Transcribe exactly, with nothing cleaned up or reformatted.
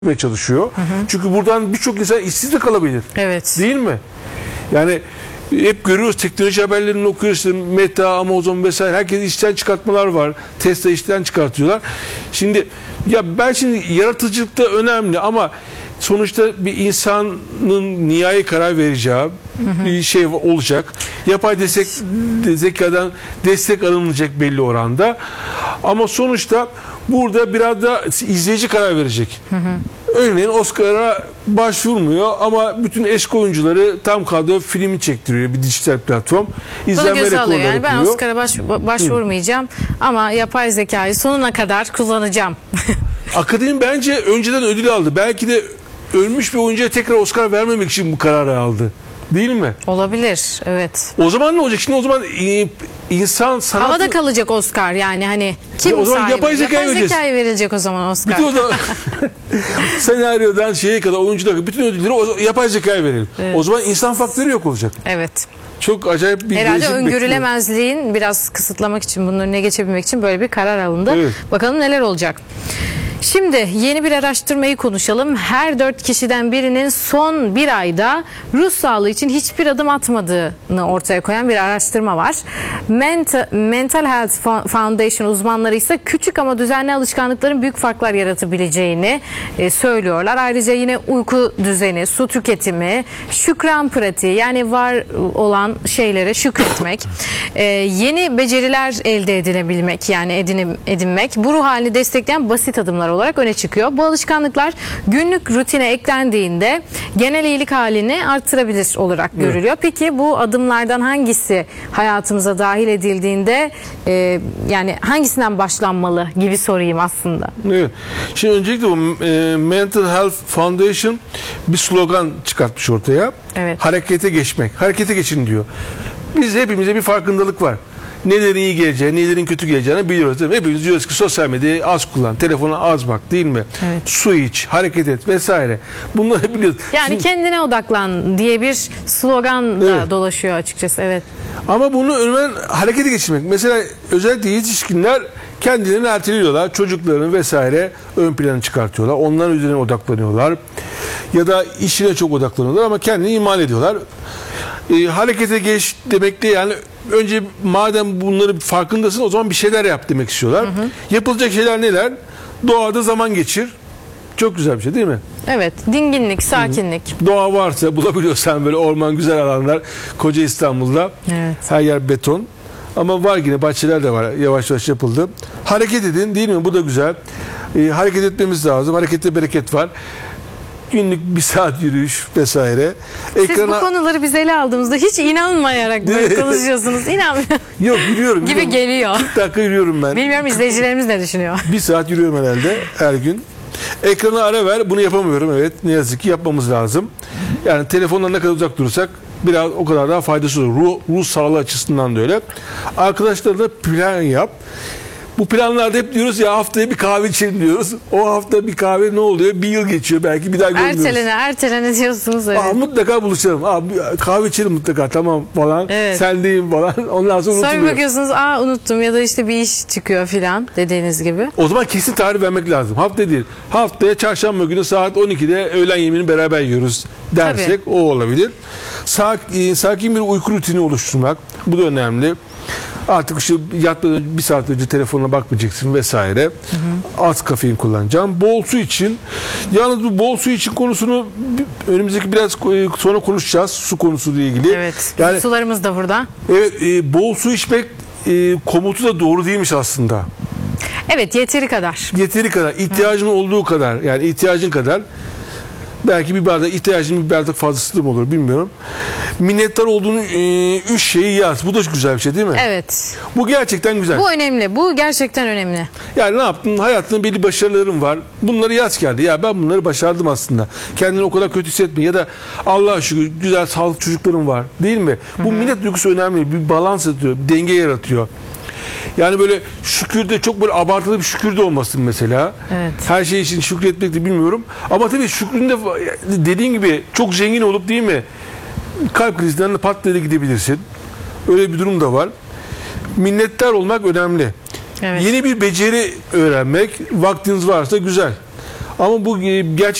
etmeye çalışıyor. Hı hı. Çünkü buradan birçok insan işsiz de kalabilir. Evet. Değil mi? Yani hep görüyoruz, teknoloji haberlerini okuyoruz, işte Meta, Amazon vesaire, herkes işten çıkartmalar var. Tesla işten çıkartıyorlar. Şimdi ya ben şimdi yaratıcılık da önemli ama sonuçta bir insanın nihai karar vereceği hı hı. bir şey olacak. Yapay destek, zekadan destek alınacak belli oranda. Ama sonuçta burada biraz da izleyici karar verecek. Hı hı. Örneğin Oscar'a başvurmuyor ama bütün eski oyuncuları tam kadro filmi çektiriyor bir dijital platform. İzlenme rekorları yani yapıyor. Ben Oscar'a baş, başvurmayacağım Hı. ama yapay zekayı sonuna kadar kullanacağım. Akademi bence önceden ödül aldı. Belki de ölmüş bir oyuncuya tekrar Oscar vermemek için bu kararı aldı. Değil mi? Olabilir, evet. O zaman ne olacak? Şimdi o zaman insan sanat... Havada kalacak Oscar yani hani kim ya o zaman sahibi? yapay zekaya yapay zekaya verilecek o zaman Oscar. Bütün o da senaryodan şeye kadar, oyuncudan bütün ödülleri o yapay zekaya verelim. Evet. O zaman insan faktörü yok olacak. Evet. Çok acayip bir Herhalde öngörülemezliğin bekliyor. Biraz kısıtlamak için, bunun önüne geçebilmek için böyle bir karar alındı. Evet. Bakalım neler olacak. Şimdi yeni bir araştırmayı konuşalım. Her dört kişiden birinin son bir ayda ruh sağlığı için hiçbir adım atmadığını ortaya koyan bir araştırma var. Mental, Mental Health Foundation uzmanları ise küçük ama düzenli alışkanlıkların büyük farklar yaratabileceğini e, söylüyorlar. Ayrıca yine uyku düzeni, su tüketimi, şükran pratiği, yani var olan şeylere şükretmek, e, yeni beceriler elde edilebilmek, yani edinim, edinmek, bu ruh halini destekleyen basit adımlar olarak öne çıkıyor. Bu alışkanlıklar günlük rutine eklendiğinde genel iyilik halini artırabilir olarak görülüyor. Evet. Peki bu adımlardan hangisi hayatımıza dahil edildiğinde e, yani hangisinden başlanmalı gibi sorayım aslında. Evet. Şimdi öncelikle bu e, Mental Health Foundation bir slogan çıkartmış ortaya. Evet. Harekete geçmek. Harekete geçin diyor. Biz hepimize bir farkındalık var. Nelerin iyi geleceğini, nelerin kötü geleceğini biliyoruz değil mi? Hepimiz diyoruz ki sosyal medyayı az kullan, telefona az bak değil mi? Evet. Su iç, hareket et vesaire. Bunları biliyoruz. Yani Şimdi, kendine odaklan diye bir slogan da evet. dolaşıyor açıkçası. Evet. Ama bunu önden harekete geçirmek. Mesela özellikle yetişkinler kendilerini erteliyorlar. Çocuklarını vesaire ön plana çıkartıyorlar. Onların üzerine odaklanıyorlar. Ya da işine çok odaklanıyorlar ama kendini ihmal ediyorlar. E, harekete geç demek de yani önce madem bunları farkındasın o zaman bir şeyler yap demek istiyorlar. Hı hı. Yapılacak şeyler neler? Doğada zaman geçir. Çok güzel bir şey değil mi? Evet. Dinginlik, sakinlik. Hı hı. Doğa varsa bulabiliyorsan böyle orman, güzel alanlar. Koca İstanbul'da evet. her yer beton. Ama var yine bahçeler de var. Yavaş yavaş yapıldı. Hareket edin değil mi? Bu da güzel. E, hareket etmemiz lazım. Harekette bereket var. Günlük bir saat yürüyüş vesaire. Siz Ekrana... bu konuları biz ele aldığımızda hiç inanmayarak böyle konuşuyorsunuz. İnanmıyorum. Yok yürüyorum. Gibi yürüyorum. geliyor. kırk dakika yürüyorum ben. Bilmiyorum izleyicilerimiz ne düşünüyor? Bir saat yürüyorum herhalde her gün. Ekrana ara ver. Bunu yapamıyorum. Evet ne yazık ki yapmamız lazım. Yani telefondan ne kadar uzak durursak biraz o kadar daha faydası olur. Ruh, ruh sağlığı açısından da öyle. Arkadaşlarla plan yap. Bu planlarda hep diyoruz ya haftaya bir kahve içelim diyoruz. O hafta bir kahve ne oluyor? Bir yıl geçiyor belki bir daha görmüyoruz. Ertelene ertelene diyorsunuz öyle. Aa, mutlaka buluşalım. Aa, kahve içelim mutlaka tamam falan. Evet. Sendeyim falan. Ondan sonra unutuluyor. Sonra bakıyorsunuz aa unuttum ya da işte bir iş çıkıyor filan dediğiniz gibi. O zaman kesin tarih vermek lazım. Hafta değil. Haftaya çarşamba günü saat on ikide öğlen yemeğini beraber yiyoruz dersek Tabii. o olabilir. Sakin, sakin bir uyku rutini oluşturmak. Bu da önemli. Artık işte yatmadan bir saat önce telefonuna bakmayacaksın vesaire. Hı hı. Az kafein kullanacağım. Bol su için. Yalnız bu bol su için konusunu önümüzdeki biraz sonra konuşacağız. Su konusuyla ilgili. Evet. Yani, sularımız da burada. Evet. E, bol su içmek e, komutu da doğru değilmiş aslında. Evet. Yeteri kadar. Yeteri kadar. İhtiyacın hı. olduğu kadar. Yani ihtiyacın kadar. Belki bir bardak ihtiyacının bir bardak fazlası da mı olur bilmiyorum. Minnettar olduğunu e, üç şeyi yaz. Bu da güzel bir şey değil mi? Evet. Bu gerçekten güzel. Bu önemli. Bu gerçekten önemli. Yani ne yaptın? Hayatında belli başarılarım var. Bunları yaz geldi. Ya ben bunları başardım aslında. Kendini o kadar kötü hissetme. Ya da Allah'a şükür güzel sağlıklı çocuklarım var. Değil mi? Hı-hı. Bu minnet duygusu önemli. Bir balans atıyor. Bir denge yaratıyor. Yani böyle şükürde çok böyle abartılı bir şükür de olmasın mesela. Evet. Her şey için şükretmek de bilmiyorum. Ama tabii şükründe dediğin gibi çok zengin olup değil mi? Kalp krizinden de pat diye gidebilirsin. Öyle bir durum da var. Minnettar olmak önemli. Evet. Yeni bir beceri öğrenmek vaktiniz varsa güzel. Ama bu e, gerçek